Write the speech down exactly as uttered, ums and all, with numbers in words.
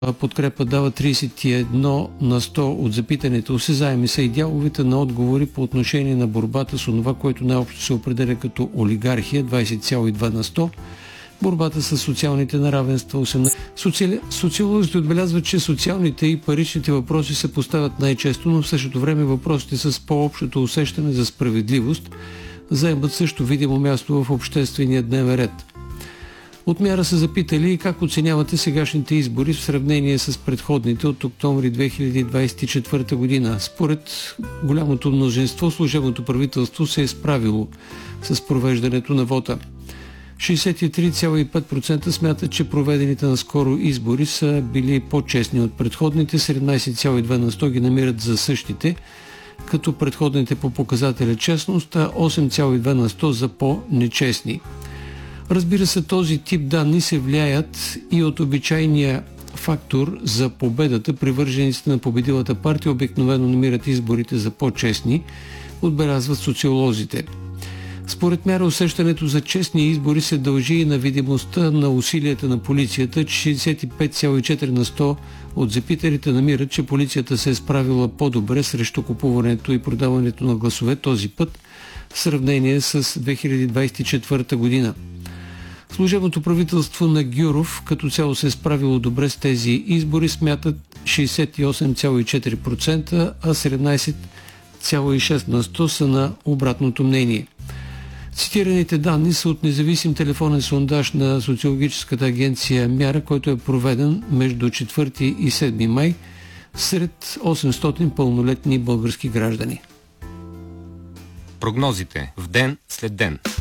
подкрепа дава тридесет и едно на сто от запитаните. Осезаеми са и дяловете на отговори по отношение на борбата с онова, което най-общо се определя като олигархия, двадесет цяло и две на сто. Борбата с социалните неравенства, осемнадесет на сто. Социали... Социолозите отбелязват, че социалните и паричните въпроси се поставят най-често, но в същото време въпросите с по-общото усещане за справедливост заемат също видимо място в обществения дневен ред. От мяра са запитали как оценявате сегашните избори в сравнение с предходните от октомври две хиляди двадесет и четвърта година. Според голямото мнозинство, служебното правителство се е справило с провеждането на вота. шейсет и три цяло и пет процента смятат, че проведените наскоро избори са били по-честни от предходните, седемнадесет цяло и две на сто ги намират за същите, като предходните по показателя честност, а осем цяло и две на сто за по-нечестни. Разбира се, този тип данни се влияят и от обичайния фактор за победата. Привържениците на победилата партия обикновено намират изборите за по-честни, отбелязват социолозите. Според мяра усещането за честни избори се дължи и на видимостта на усилията на полицията, че шейсет и пет цяло и четири на сто от запиталите намират, че полицията се е справила по-добре срещу купуването и продаването на гласове този път в сравнение с две хиляди двадесет и четвърта година. Служебното правителство на Гюров като цяло се е справило добре с тези избори, смятат шейсет и осем цяло и четири процента, а седемнадесет цяло и шест на сто са на обратното мнение. Цитираните данни са от независим телефонен сондаж на социологическата агенция Мяра, който е проведен между четвърти и седми май сред осемстотин пълнолетни български граждани. Прогнозите в ден след ден.